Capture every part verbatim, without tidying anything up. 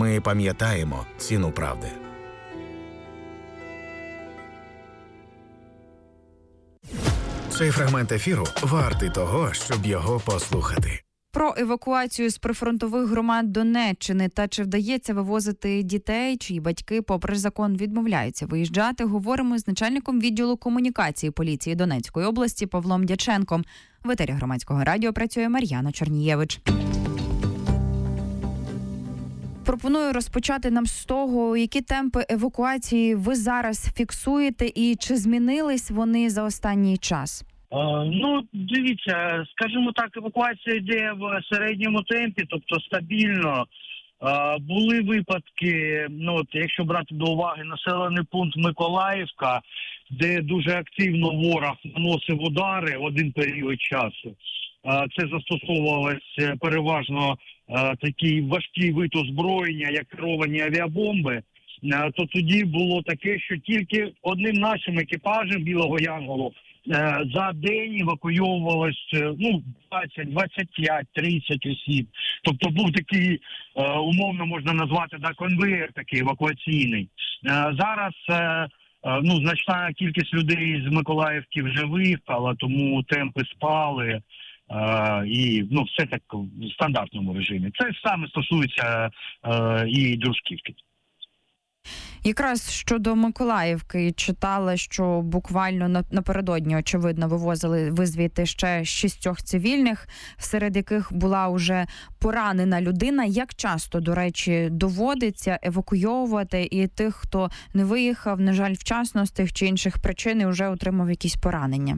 Ми пам'ятаємо ціну правди. Цей фрагмент ефіру вартий того, щоб його послухати. Про евакуацію з прифронтових громад Донеччини та чи вдається вивозити дітей, чиї батьки, попри закон, відмовляються виїжджати, говоримо з начальником відділу комунікації поліції Донецької області Павлом Дяченком. В етері Громадського радіо працює Мар'яна Чорнієвич. Пропоную розпочати нам з того, які темпи евакуації ви зараз фіксуєте і чи змінились вони за останній час? Uh, ну, дивіться, скажімо так, евакуація йде в середньому темпі, тобто стабільно. Uh, були випадки, ну, от, якщо брати до уваги населений пункт Миколаївка, де дуже активно ворог наносив удари в один період часу. Uh, це застосовувалось переважно uh, такий важкий вид озброєння, як керовані авіабомби. Uh, то тоді було таке, що тільки одним нашим екіпажем Білого Янголу за день евакуйовувалось, ну, двадцять, двадцять п'ять, тридцять осіб. Тобто був такий, умовно можна назвати, да, конвейер такий евакуаційний. Зараз, ну, значна кількість людей з Миколаївки вже виїхала, тому темпи спали. І, ну, все так в стандартному режимі. Це саме стосується і Дружківки. Якраз щодо Миколаївки читала, що буквально напередодні, очевидно, вивозили ви звідти ще шістьох цивільних, серед яких була уже поранена людина. Як часто, до речі, доводиться евакуйовувати і тих, хто не виїхав, на жаль, вчасно з тих чи інших причин і вже отримав якісь поранення?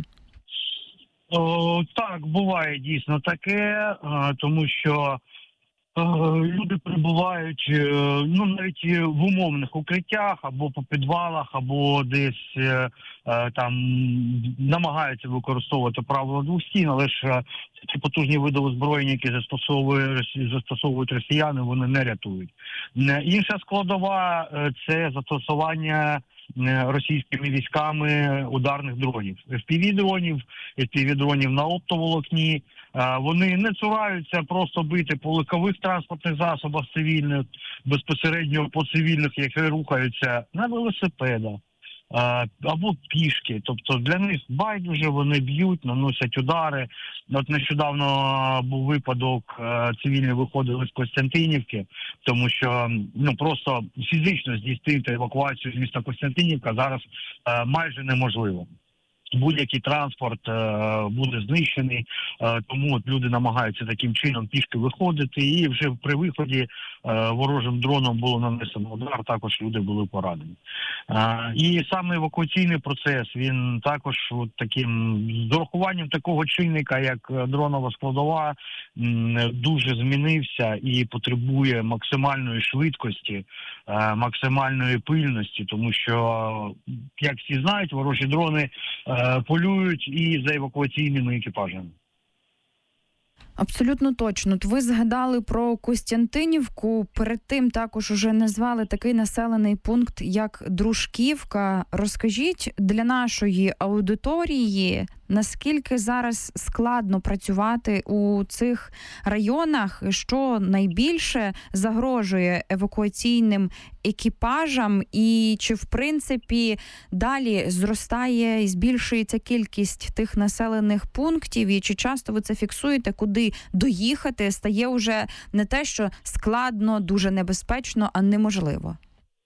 О, так, буває дійсно таке, тому що люди перебувають, ну, навіть в умовних укриттях, або по підвалах, або десь там намагаються використовувати правила двох стін, але ж ці потужні види озброєння, які застосовують, застосовують росіяни, вони не рятують. Інша складова – це застосування російськими військами ударних дронів. еф пі ві-дронів, еф пі ві-дронів на оптоволокні. Вони не цураються просто бити по легкових транспортних засобах цивільних, безпосередньо по цивільних, які рухаються на велосипедах або пішки. Тобто для них байдуже, вони б'ють, наносять удари. От нещодавно був випадок, цивільні виходили з Костянтинівки, тому що, ну, просто фізично здійснити евакуацію з міста Костянтинівка зараз майже неможливо. Будь-який транспорт е, буде знищений, е, тому от люди намагаються таким чином пішки виходити, і вже при виході е, ворожим дроном було нанесено удар, також люди були поранені. Е, і саме евакуаційний процес, він також от таким, з урахуванням такого чинника, як дронова складова, м, дуже змінився і потребує максимальної швидкості, е, максимальної пильності, тому що, як всі знають, ворожі дрони е, полюють і за евакуаційними екіпажами. Абсолютно точно. Ви згадали про Костянтинівку, перед тим також уже назвали такий населений пункт, як Дружківка. Розкажіть для нашої аудиторії, наскільки зараз складно працювати у цих районах, що найбільше загрожує евакуаційним екіпажам, і чи в принципі далі зростає і збільшується кількість тих населених пунктів, і чи часто ви це фіксуєте, куди доїхати стає уже не те, що складно, дуже небезпечно, а неможливо?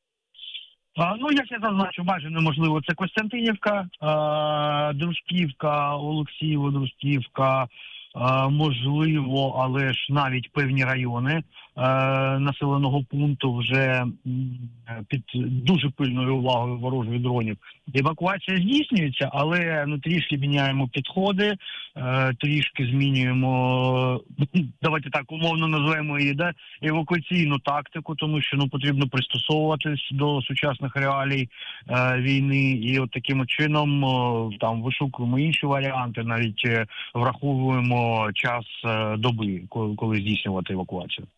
А, ну, як я зазначу, майже неможливо. Це Костянтинівка, а, Дружківка, Олексіїво, Дружківка, а, можливо, але ж навіть певні райони а, населеного пункту вже під дуже пильною увагою ворожих дронів. Евакуація здійснюється, але ну, трішки міняємо підходи, е, трішки змінюємо, давайте так умовно назвемо її, да, евакуаційну тактику, тому що ну, потрібно пристосовуватись до сучасних реалій е, війни. І от таким чином е, там вишукуємо інші варіанти, навіть е, враховуємо час е, доби, коли, коли здійснювати евакуацію.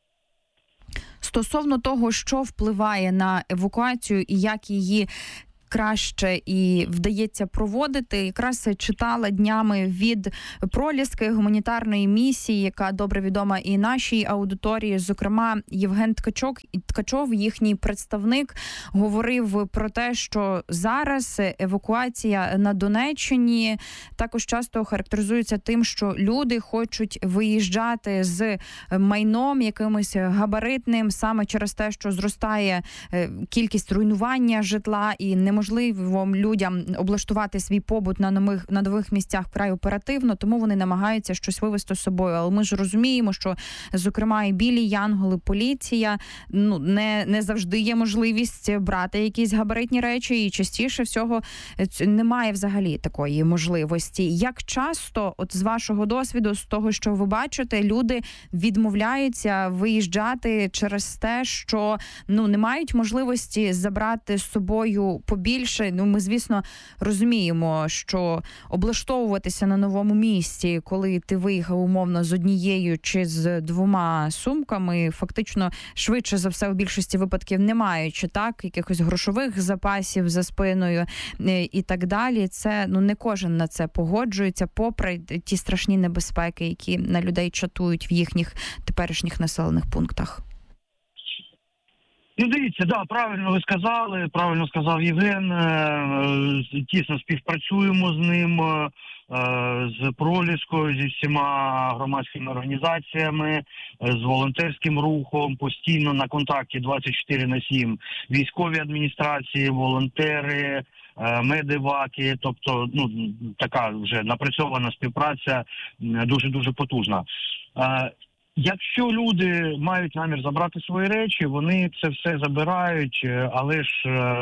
Стосовно того, що впливає на евакуацію і як її краще і вдається проводити. Якраз читала днями від Проліски, гуманітарної місії, яка добре відома і нашій аудиторії. Зокрема, Євген Ткачок, Ткачов, їхній представник, говорив про те, що зараз евакуація на Донеччині також часто характеризується тим, що люди хочуть виїжджати з майном якимось габаритним саме через те, що зростає кількість руйнування житла і неможливо людям облаштувати свій побут на нових, на нових місцях вкрай оперативно, тому вони намагаються щось вивезти з собою. Але ми ж розуміємо, що, зокрема, і білі янголи, поліція, ну, не, не завжди є можливість брати якісь габаритні речі, і частіше всього немає взагалі такої можливості. Як часто, от з вашого досвіду, з того, що ви бачите, люди відмовляються виїжджати через те, що ну не мають можливості забрати з собою побільше? Ну, ми, звісно, розуміємо, що облаштовуватися на новому місці, коли ти виїхав умовно з однією чи з двома сумками, фактично швидше за все у більшості випадків не маючи так якихось грошових запасів за спиною і так далі. Це ну не кожен на це погоджується, попри ті страшні небезпеки, які на людей чатують в їхніх теперішніх населених пунктах. Ну, дивіться, да, правильно ви сказали, правильно сказав Євген, тісно співпрацюємо з ним, з Проліскою, зі всіма громадськими організаціями, з волонтерським рухом, постійно на контакті двадцять чотири на сім, військові адміністрації, волонтери, медиваки, тобто ну, така вже напрацьована співпраця, дуже-дуже потужна. Якщо люди мають намір забрати свої речі, вони це все забирають, але ж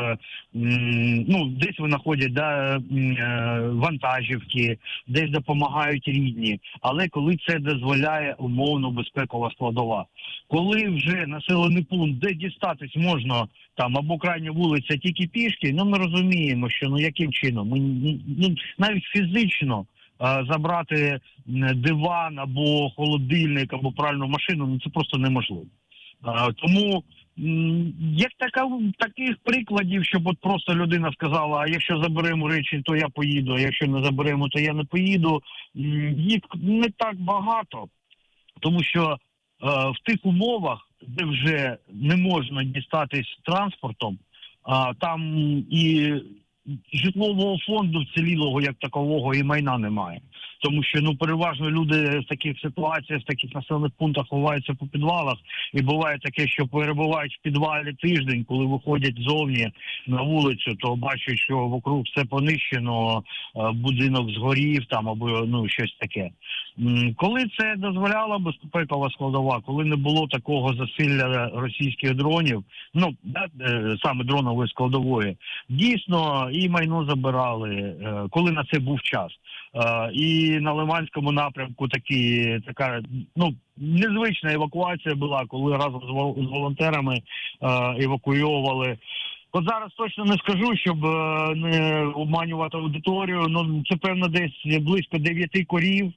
ну, десь винаходять да, вантажівки, десь допомагають рідні. Але коли це дозволяє умовно безпекова складова. Коли вже населений пункт, де дістатись можна, там або крайня вулиця тільки пішки, ну ми розуміємо, що ну яким чином, ми ну, навіть фізично забрати диван або холодильник, або пральну машину, ну це просто неможливо. Тому як така, таких прикладів, щоб от просто людина сказала, а якщо заберемо речі, то я поїду, а якщо не заберемо, то я не поїду, їх не так багато. Тому що в тих умовах, де вже не можна дістатись транспортом, там і житлового фонду вцілілого як такового і майна немає. Тому що ну переважно люди в таких ситуаціях, в таких населених пунктах ховаються по підвалах. І буває таке, що перебувають в підвалі тиждень, коли виходять зовні на вулицю, то бачать, що вокруг все понищено, будинок згорів там або ну щось таке. Коли це дозволяла безпекова складова, коли не було такого засилля російських дронів, ну саме дронової складової, дійсно і майно забирали, коли на це був час. І на Лиманському напрямку такі, така ну, незвична евакуація була, коли разом з волонтерами евакуйовували. От зараз точно не скажу, щоб не обманювати аудиторію, ну це певно десь близько дев'яти корів,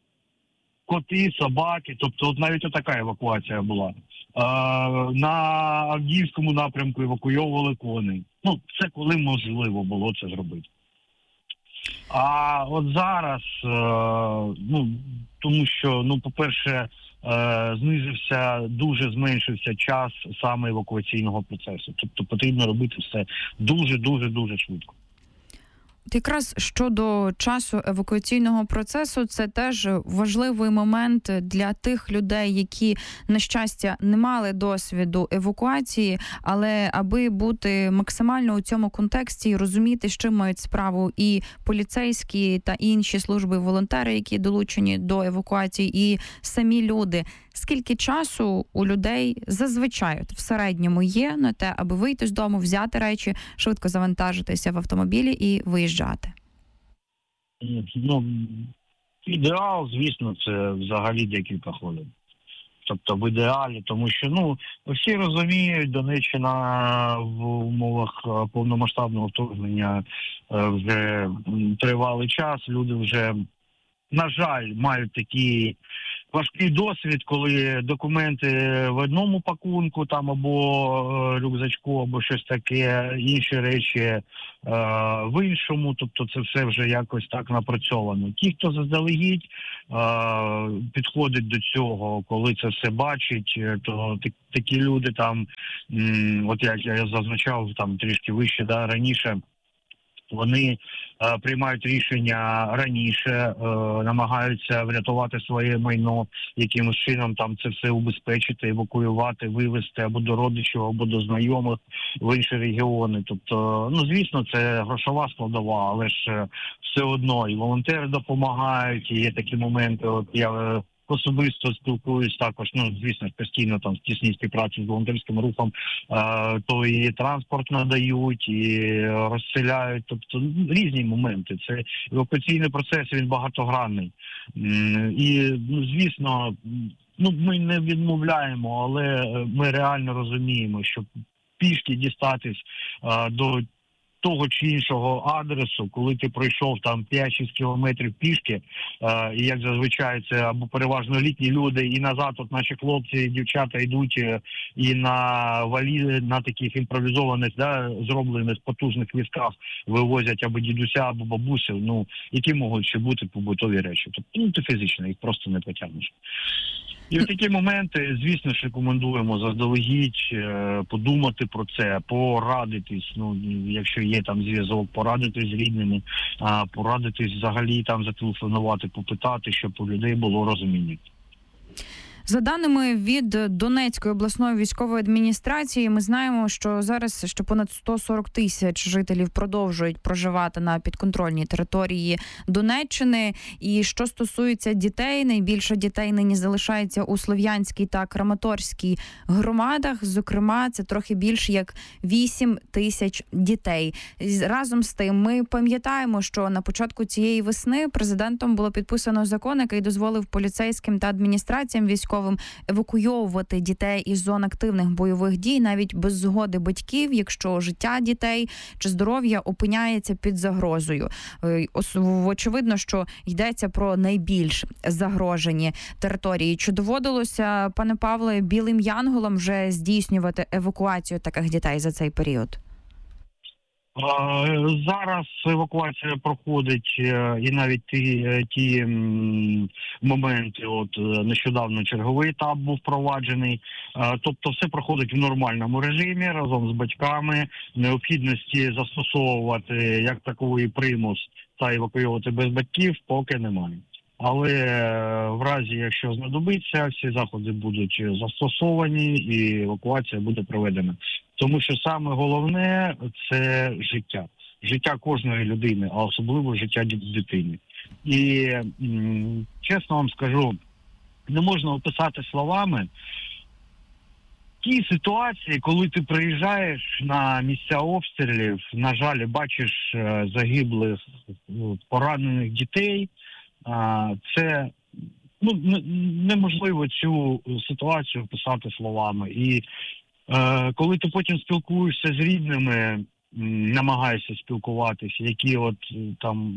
коти, собаки, тобто от навіть отака евакуація була. На Авдіївському напрямку евакуйовували коней. Ну, це коли можливо було це зробити. А от зараз, ну, тому що, ну, по-перше, знизився, дуже зменшився час саме евакуаційного процесу. Тобто потрібно робити все дуже-дуже-дуже швидко. Якраз щодо часу евакуаційного процесу, це теж важливий момент для тих людей, які, на щастя, не мали досвіду евакуації, але аби бути максимально у цьому контексті і розуміти, з чим мають справу і поліцейські та інші служби, волонтери, які долучені до евакуації, і самі люди. Скільки часу у людей зазвичай в середньому є на те, аби вийти з дому, взяти речі, швидко завантажитися в автомобілі і виїжджати? Ну, ідеал, звісно, це взагалі декілька хвилин. Тобто в ідеалі, тому що, ну, всі розуміють, Донеччина в умовах повномасштабного вторгнення вже тривалий час, люди вже, на жаль, мають такі важкий досвід, коли документи в одному пакунку там або е, рюкзачку, або щось таке, інші речі е, в іншому, тобто це все вже якось так напрацьовано. Ті, хто заздалегідь е, підходить до цього, коли це все бачить, то так, такі люди там, м, от як я зазначав там трішки вище, да, раніше, вони е, приймають рішення раніше, е, намагаються врятувати своє майно, якимось чином там це все убезпечити, евакуювати, вивезти або до родичів, або до знайомих в інші регіони. Тобто, ну звісно, це грошова складова, але ж все одно і волонтери допомагають, і є такі моменти. От я особисто спілкуюсь також, ну, звісно, постійно там в тісній співпраці з волонтерським рухом, е, то і транспорт надають, і розселяють, тобто різні моменти. Це евакуаційний процес, він багатогранний. І, ну, звісно, ну, ми не відмовляємо, але ми реально розуміємо, що пішки дістатись е, до того чи іншого адресу, коли ти пройшов там п'ять-шість кілометрів пішки, е, і як зазвичай це або переважно літні люди, і назад от наші хлопці і дівчата йдуть і на валі, на таких імпровізованих, да, зроблених потужних візках вивозять або дідуся, або бабусю, ну, які можуть ще бути побутові речі. Тобто, ну, ти фізично їх просто не потягнеш. І в такі моменти, звісно ж, рекомендуємо заздалегідь подумати про це, порадитись, ну, якщо є там зв'язок, порадитись з рідними, порадитись взагалі там зателефонувати, попитати, щоб у людей було розуміння. За даними від Донецької обласної військової адміністрації, ми знаємо, що зараз ще понад сто сорок тисяч жителів продовжують проживати на підконтрольній території Донеччини. І що стосується дітей, найбільше дітей нині залишається у Слов'янській та Краматорській громадах. Зокрема, це трохи більше як вісім тисяч дітей. Разом з тим, ми пам'ятаємо, що на початку цієї весни президентом було підписано закон, який дозволив поліцейським та адміністраціям військових евакуйовувати дітей із зон активних бойових дій навіть без згоди батьків, якщо життя дітей чи здоров'я опиняється під загрозою. Очевидно, що йдеться про найбільш загрожені території. Чи доводилося, пане Павле, Білим Янголам вже здійснювати евакуацію таких дітей за цей період? Зараз евакуація проходить, і навіть ті, ті моменти, от нещодавно черговий етап був впроваджений, тобто все проходить в нормальному режимі разом з батьками, необхідності застосовувати як таковий примус та евакуювати без батьків поки немає. Але в разі, якщо знадобиться, всі заходи будуть застосовані і евакуація буде проведена. Тому що саме головне – це життя. Життя кожної людини, а особливо життя дитини. І, м- чесно вам скажу, не можна описати словами ті ситуації, коли ти приїжджаєш на місця обстрілів, на жаль, бачиш загиблих, поранених дітей. Це, ну, неможливо цю ситуацію описати словами. І е, коли ти потім спілкуєшся з рідними, намагаєшся спілкуватися, які от там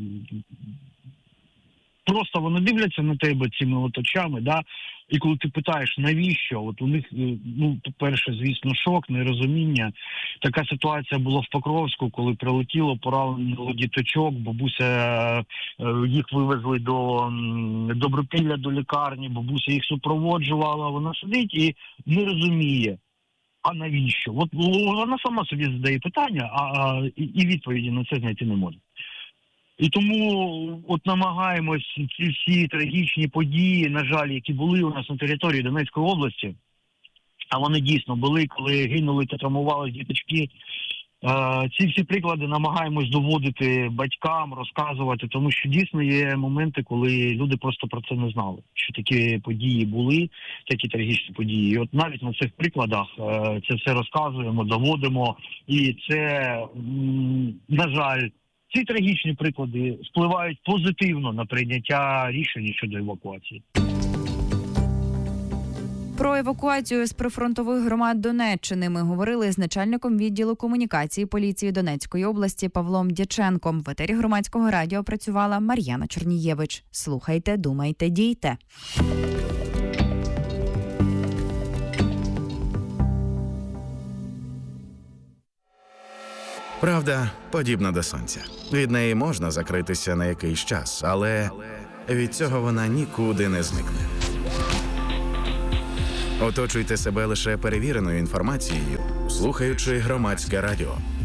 просто вони дивляться на тебе цими от очами, да, і коли ти питаєш, навіщо, от у них, ну, по-перше, звісно, шок, нерозуміння. Така ситуація була в Покровську, коли прилетіло, поранило діточок, бабуся, їх вивезли до Добропілля, до лікарні, бабуся їх супроводжувала, вона сидить і не розуміє, а навіщо? От вона сама собі задає питання, а і відповіді на це знайти не може. І тому от намагаємось ці всі трагічні події, на жаль, які були у нас на території Донецької області, а вони дійсно були, коли гинули та травмувалися діточки, ці всі приклади намагаємось доводити батькам, розказувати, тому що дійсно є моменти, коли люди просто про це не знали, що такі події були, такі трагічні події. І от навіть на цих прикладах це все розказуємо, доводимо, і це, на жаль, ці трагічні приклади впливають позитивно на прийняття рішень щодо евакуації. Про евакуацію з прифронтових громад Донеччини ми говорили з начальником відділу комунікації поліції Донецької області Павлом Дяченком. В етері Громадського радіо працювала Мар'яна Чернієвич. Слухайте, думайте, дійте. Правда подібна до сонця. Від неї можна закритися на якийсь час, але від цього вона нікуди не зникне. Оточуйте себе лише перевіреною інформацією, слухаючи Громадське радіо.